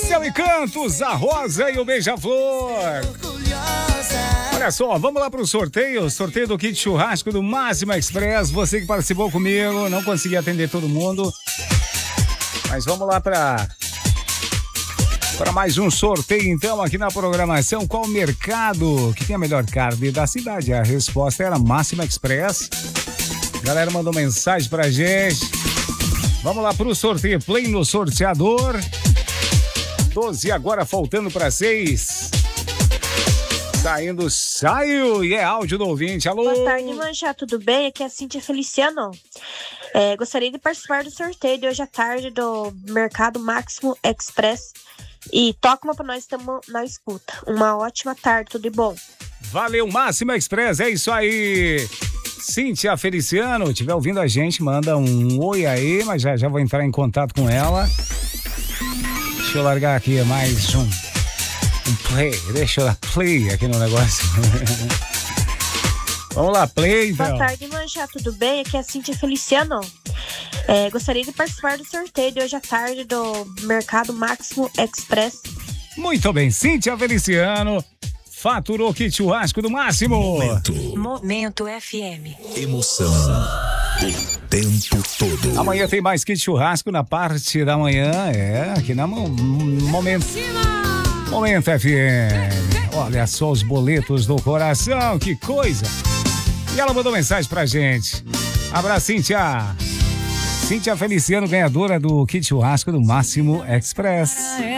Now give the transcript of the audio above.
Céu e Cantos, a Rosa e o Beija-Flor. Olha só, vamos lá para o sorteio do kit churrasco do Máxima Express. Você que participou comigo, não consegui atender todo mundo, mas vamos lá para mais um sorteio então aqui na programação. Qual mercado que tem a melhor carne da cidade? A resposta era Máxima Express. A galera mandou mensagem pra gente. Vamos lá pro sorteio. Play no sorteador. 12 agora, faltando para 6. Saiu e é áudio do ouvinte. Alô? Boa tarde, Mancha, tudo bem? Aqui é a Cíntia Feliciano. Gostaria de participar do sorteio de hoje à tarde do Mercado Máximo Express. E toca uma pra nós, estamos na escuta. Uma ótima tarde, tudo de bom. Valeu, Máxima Express, é isso aí. Cíntia Feliciano, estiver ouvindo a gente, manda um oi aí, mas já vou entrar em contato com ela. Deixa eu largar aqui mais um play, deixa eu dar play aqui no negócio. Vamos lá, play então. Boa tarde, Mancha, tudo bem? Aqui é a Cíntia Feliciano. Gostaria de participar do sorteio de hoje à tarde do Mercado Máximo Express. Muito bem, Cíntia Feliciano faturou kit churrasco do Máximo. Momento FM. Emoção o tempo todo. Amanhã tem mais kit churrasco na parte da manhã, aqui na Momento FM. Olha só os boletos do coração, que coisa. E ela mandou mensagem pra gente. Abraço, Cíntia. Cíntia Feliciano, ganhadora do kit churrasco do Máximo Express.